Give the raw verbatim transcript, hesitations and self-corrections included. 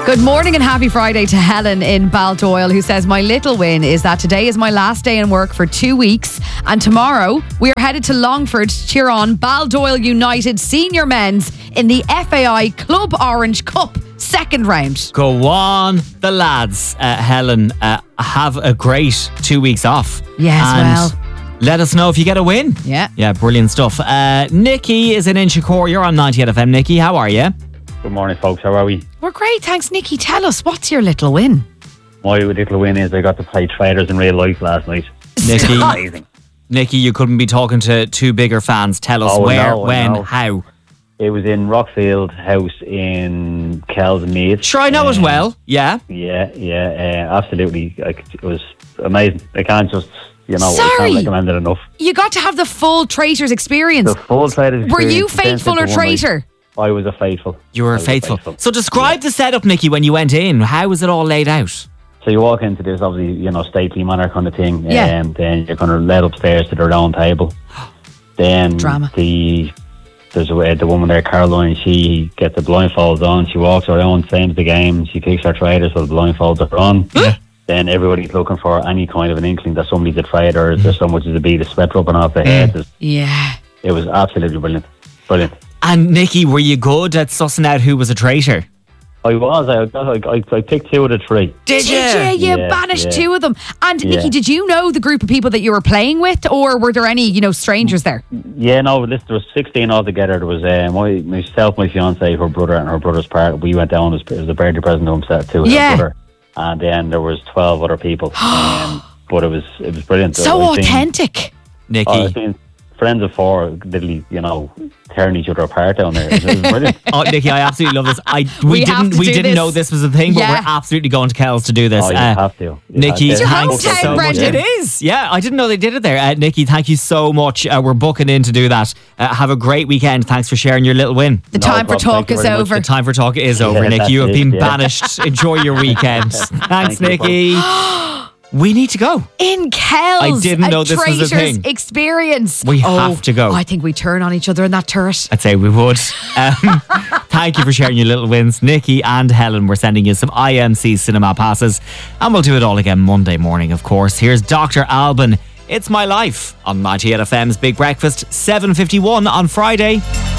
Good morning and happy Friday to Helen in Baldoyle, who says, my little win is that today is my last day in work for two weeks and tomorrow we are headed to Longford to cheer on Baldoyle United senior men's in the F A I Club Orange Cup second round. Go on, the lads. Uh, Helen, uh, have a great two weeks off. Yes, and well. let us know if you get a win. Yeah. Yeah, brilliant stuff. Uh, Nikki is in Inchicore. You're on ninety-eight F M. Nikki, how are you? Good morning, folks. How are we? We're great, thanks, Nikki. Tell us, what's your little win? My little win is I got to play Traders in real life last night. Nikki, Amazing. Nikki, you couldn't be talking to two bigger fans. Tell us Oh, where, no, when, no. how. It was in Rockfield House in Kells and Meath. Sure, I know it Um, well. Yeah. Yeah, yeah, uh, absolutely. Like, it was amazing. I can't just, you know, I Sorry. can't recommend it enough. You got to have the full Traitors experience. The full Traders Were you experience condensed faithful or into one night. traitor? I was a faithful. You were I was a faithful. So describe the setup, Nikki, when you went in. How was it all laid out? So you walk into this, obviously, you know, stately manner kind of thing. Yeah. And then you're kind of led upstairs to the round table. Then Drama. the there's a, the woman there, Caroline. She gets the blindfolds on. She walks around, same as the game. She picks her traders so the blindfolds are on. Then everybody's looking for any kind of an inkling that somebody's a trader. There's so much as a beat, the sweat rubbing off their head. There's- Yeah. It was absolutely brilliant. Brilliant. And Nikki, were you good at sussing out who was a traitor? I was. I, I, I, I picked two of the three. Did you? You Yeah, banished yeah. two of them. And Yeah. Nikki, did you know the group of people that you were playing with, or were there any, you know, strangers there? Yeah, no, this, there was sixteen altogether. There was uh, my, myself, my fiance, her brother, and her brother's part. We went down as, as a birthday present to himself to Yeah. her brother, and then there was twelve other people. um, but it was it was brilliant. So I've seen- authentic. Nikki. oh, I've seen friends of four, literally, you know, tearing each other apart down there. It was brilliant. Oh, Nikki, I absolutely love this. I we, We have didn't to we do didn't this. know this was a thing, but Yeah. we're absolutely going to Kells to do this. Oh, you Uh, have to. You Nikki, have to. your thanks hometown, so much. Brendan. It is. Yeah, I didn't know they did it there. Uh, Nikki, thank you so much. Uh, we're booking in to do that. Uh, have a great weekend. Thanks for sharing your little win. The No time for problem. talk Thank you is very much. over. The time for talk is over, Yeah, Nikki. You have that's been it, yeah. banished. Enjoy your weekend. Thanks, Thank you, Nikki. We need to go. In Kells. I didn't know this was a Traitors thing. experience. We Oh, have to go. I think we turn on each other in that turret. I'd say we would. Um, thank you for sharing your little wins. Nikki and Helen, we're sending you some I M C cinema passes. And we'll do it all again Monday morning, of course. Here's Doctor Alban. It's My Life on ninety-eight F M's Big Breakfast, seven fifty-one on Friday.